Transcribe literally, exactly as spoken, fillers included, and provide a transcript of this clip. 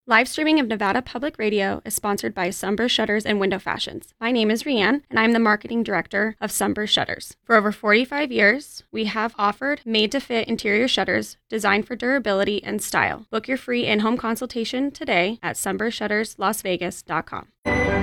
Live streaming of Nevada Public Radio is sponsored by Sunburst Shutters and Window Fashions. My name is Rianne, and I'm the marketing director of Sunburst Shutters. For over forty-five years, we have offered made-to-fit interior shutters designed for durability and style. Book your free in-home consultation today at sunburst shutters las vegas dot com.